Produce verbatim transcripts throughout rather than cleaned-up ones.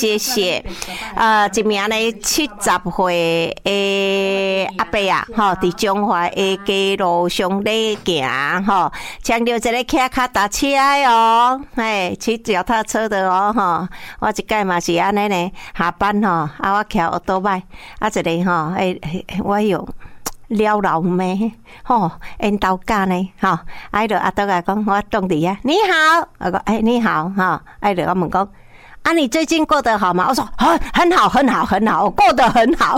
谢谢。呃，一名呢七十岁的阿伯啊，吼，伫中华的街路上咧行，吼，抢到一个骑脚踏车的哦，嘿，骑脚踏车的哦，吼，我一届嘛是安尼呢，下班吼，啊，我骑奥多迈，啊，一个吼，诶，我有。了老妹，吼，因兜家呢，吼，哎，就阿倒来讲，我当地啊，你好，我讲，哎，你好，哈，哎，就我问讲，啊，你最近过得好吗？我说，很很好，很好，很好，我过得很好。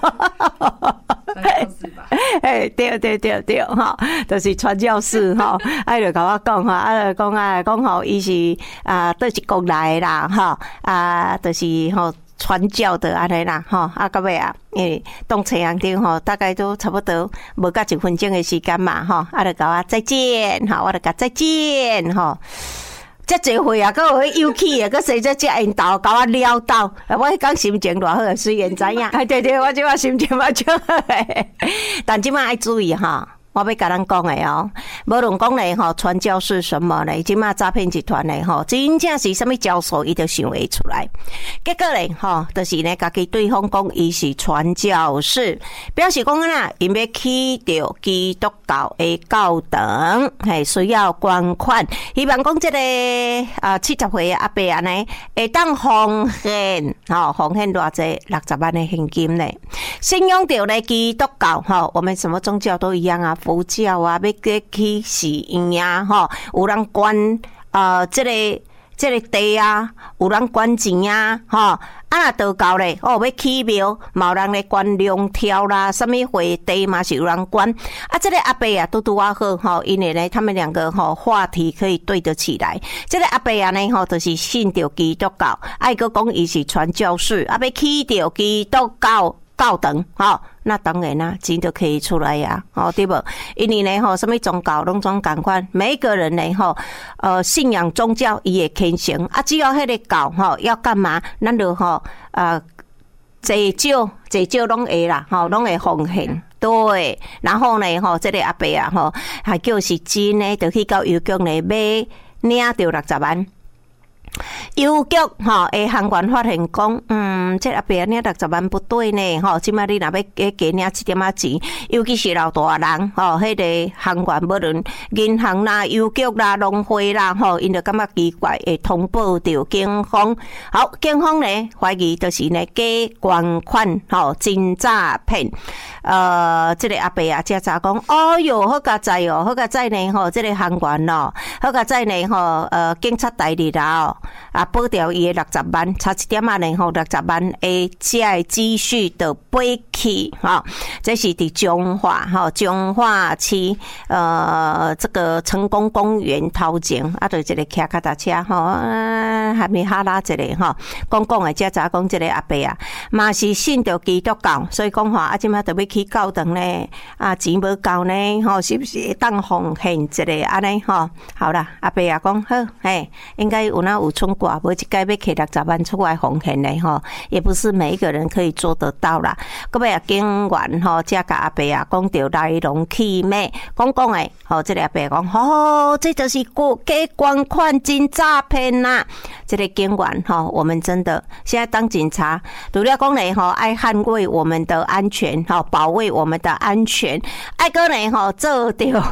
哎，对对对对，哈，就是传教士哈，哎，就甲我讲哈，啊，讲啊，讲吼，伊是啊，倒一国来啦，哈，啊，就是吼。传教的安尼啦，吼啊，到尾啊，因为动车行顶吼，大概都差不多无到一分钟的时间嘛，吼，啊，就甲我再见，吼，我就甲再见，吼，遮侪岁啊，佮有勇气啊，佮生遮遮缘投，甲我撩到，我迄讲心情偌好，虽然知影，哎，对对，我即马心情嘛就好诶，但即马爱注意哈。我要甲咱讲诶哦，无论讲咧吼，传教是什么咧？即马诈骗集团咧吼，真正是啥物教唆，伊就想会出来。结果咧吼，就是咧，家己对方讲伊是传教士，表示讲啦，因要起着基督教诶教堂，系需要捐款，希望讲即个啊七十岁阿伯安尼会当奉献，吼奉献偌济六十万诶现金咧，信仰着咧基督教吼，我们什么宗教都一样啊。佛教啊，要去寺院啊，吼，有人捐呃，这个这个地啊，有人捐钱啊，吼，啊那道教咧，哦，要起庙，嘛有人咧捐粮条啦，什么会地嘛是有人捐，啊，这个阿伯啊，拄拄啊好，吼，因为咧，他们两个吼话题可以对得起来。这个阿伯啊呢，吼，就是信着基督教，啊，个讲伊是传教士，啊，要起着基督教教堂，吼。那当然啦，钱就可以出来呀，哦，对不？因为呢，吼，什么宗教拢总共款，每一个人呢，吼，呃，信仰宗教伊会虔诚啊，只要迄个教吼要干嘛，咱就吼，呃，济少济少拢会啦，吼，拢会奉献。对，然后呢，吼，这个阿伯啊，吼，还叫是真呢，就去到邮局呢买领到六十万。邮局吼，诶，行员发现讲，嗯，这阿伯领六十万不对呢，吼，即摆你若要加加领一点仔钱，尤其是老大人，吼，迄个行员无论银行啦、邮局啦、农会啦，吼，因就感觉奇怪，会通报到警方。好，警方呢怀疑就是呢假捐款，吼，真诈骗。呃，这个阿伯啊，才查讲，哦哟，好佳哉哦，好佳哉呢，吼，这个行员咯，好佳哉呢，吼，呃，警察代理啦哦。啊，保掉伊诶六十万，差一点啊呢吼，六十万诶，这诶积蓄的飞去哈，这是伫中华哈中华区呃这个成功公园头前啊，就一个骑脚踏车吼，还没哈拉一个吼，讲讲诶，才查讲这个阿伯啊，嘛是信着基督教，所以讲吼，啊，即马特别去教堂咧，啊，钱无够呢，吼，是不是会当奉献一个安尼吼？好啦，阿伯啊讲好，嘿，应该有那有春挂，无一届要摕六十万出来奉献咧吼，也不是每一个人可以做得到啦。各位啊，警员吼，才甲阿伯啊讲着来龙去脉，讲讲诶，吼，这个阿伯讲，哦，这就是假捐款真诈骗呐！这个警员吼，我们真的现在当警察，除了讲咧吼，爱捍卫我们的安全，吼，保卫我们的安全，爱个咧吼做着。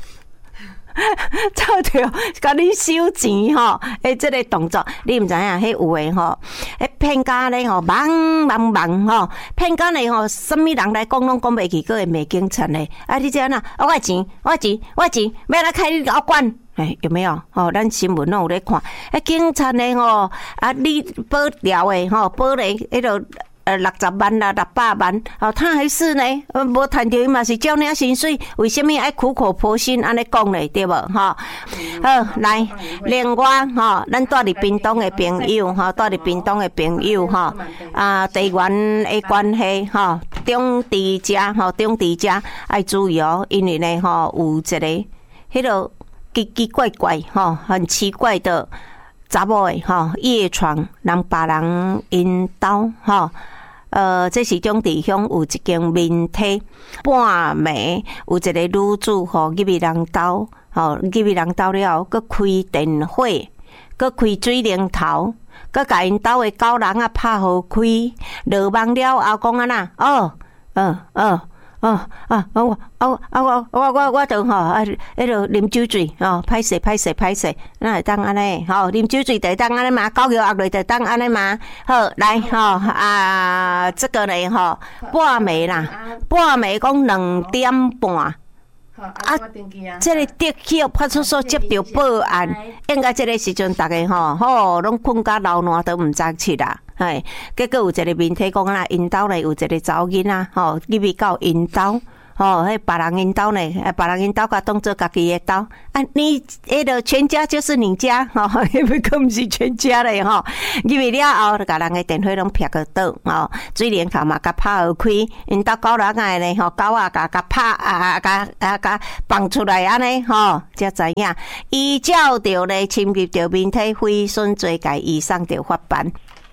做着甲你收钱吼，诶，这个动作你毋知影，迄有诶吼，诶，骗家咧吼，忙忙忙吼，骗家咧吼，什么人来讲拢讲袂起，佫会骂警察咧。啊，你这样呐，我的钱，我的钱，我的钱，要来开你老管。哎，有没有？哦，咱新闻拢有咧看，诶，警察咧吼，啊，你保掉诶吼，保咧迄个。呃，六十万啦，六百万，哦，他还是呢，呃，无赚到伊嘛是照领薪水，为什么爱苦口婆心安尼讲咧？对无？哈，好，来，另外哈，咱住伫屏东的朋友哈，住伫屏东的朋友哈，啊，地缘的关系哈，中地家哈，中地家爱注意哦，因为呢哈，有一个迄个奇奇怪怪哈，很奇怪的查某诶哈，夜闯人别人因兜哈。呃，这是种地方有一间面体，半暝有一个女子吼入去人兜，吼入去人兜了，佮开电火，佮开水龙头， 佮甲因兜的狗人啊拍好开，落网了后讲安那，哦，哦哦。哦啊啊我啊啊我我我我就吼啊，迄落啉酒醉哦，歹势歹势歹势，那会当安尼吼，啉酒醉就当安尼嘛，狗咬压落就当安尼嘛。好，来吼啊，这个呢吼，半暝啦，半暝讲两点半。啊，这个德克派出所接到报案，应该这个时阵大家吼吼拢困甲流烂都毋知起啦。嘿，结果有一个媒体讲啦，因兜呢有一个查某囡仔吼，入去到因兜，吼，迄别人因兜呢，别人因兜甲当做家己的兜，啊，你迄个全家就是你家，吼，因为佫毋是全家嘞，吼，入去了后，就甲人的电话拢撇个倒，吼，水帘口嘛甲拍开，因兜狗人啊呢，吼，狗啊甲甲拍啊，甲啊甲放出来安尼，吼，才知影，依照着咧侵入着面体毁损罪，甲以上着法办。